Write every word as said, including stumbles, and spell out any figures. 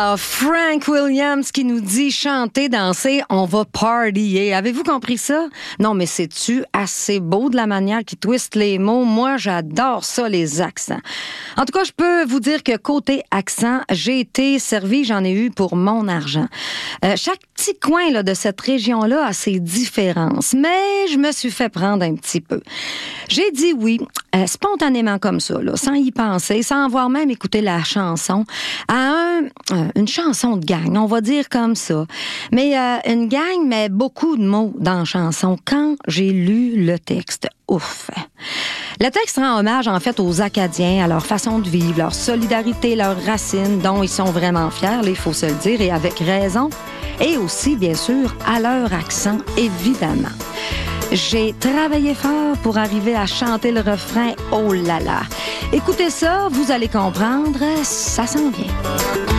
Ah, Frank Williams qui nous dit chanter, danser, on va partyer. Avez-vous compris ça? Non, mais c'est-tu assez beau de la manière qu'il twiste les mots? Moi, j'adore ça, les accents. En tout cas, je peux vous dire que côté accent, j'ai été servi, j'en ai eu pour mon argent. Euh, chaque petit coin là, de cette région-là a ses différences, mais je me suis fait prendre un petit peu. J'ai dit oui, euh, spontanément comme ça, là, sans y penser, sans avoir même écouté la chanson, à un, euh, une chanson de gang, on va dire comme ça. Mais euh, une gang met beaucoup de mots dans la chanson. Quand j'ai lu le texte, ouf! Le texte rend hommage, en fait, aux Acadiens, à leur façon de vivre, leur solidarité, leurs racines, dont ils sont vraiment fiers, il faut se le dire, et avec raison. Et aussi, bien sûr, à leur accent, évidemment. J'ai travaillé fort pour arriver à chanter le refrain « Oh là là ». Écoutez ça, vous allez comprendre, ça s'en vient.